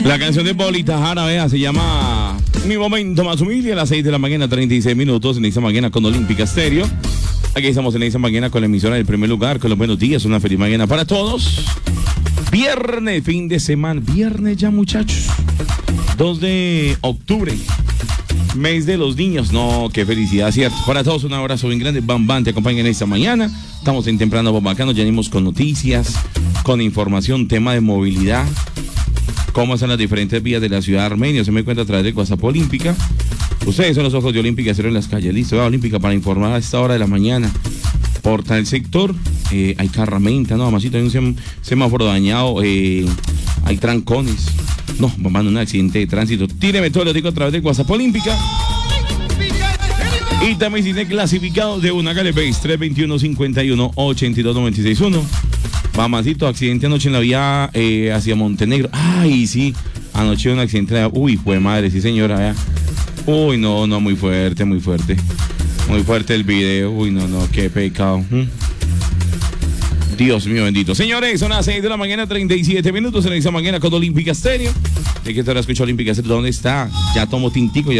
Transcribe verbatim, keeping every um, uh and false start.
La canción de Paulita Jara, vea, se llama Mi Momento Más Humilde, a las seis de la mañana, treinta y seis minutos, en esa mañana con Olímpica Estéreo. Aquí estamos en esa mañana con la emisora del primer lugar, con los buenos días, una feliz mañana para todos. Viernes, fin de semana, viernes ya, muchachos. dos de octubre, mes de los niños. No, qué felicidad, cierto. Para todos un abrazo bien grande. Bam Bam te acompaña en esta mañana. Estamos en Temprano Bombacano, ya venimos con noticias, con información, tema de movilidad. Cómo están las diferentes vías de la ciudad armenia. Se me cuenta a través de WhatsApp Olímpica. Ustedes son los ojos de Olímpica Cero en las calles. Listo, va Olímpica para informar a esta hora de la mañana. Por tal sector, eh, hay carramenta, no, amasito, hay un sem semáforo dañado, eh, hay trancones. No, mamá, un accidente de tránsito. Tíreme todo, lo digo a través de WhatsApp Olímpica. Y también tiene clasificados de una Gale Base tres veintiuno, cincuenta y uno, ochenta y dos, noventa y seis, uno. Mamacito, accidente anoche en la vía eh, hacia Montenegro. Ay, sí, anoche un accidente. De... Uy, fue madre, sí señora. Vea. Uy, no, no, muy fuerte, muy fuerte. Muy fuerte el video. Uy, no, no, qué pecado. ¿Mm? Dios mío bendito. Señores, son las seis de la mañana, treinta y siete minutos en esa mañana con Olímpica Estéreo. ¿De qué te la escucha Olímpica Estéreo? ¿Dónde está? Ya tomo tintico. Ya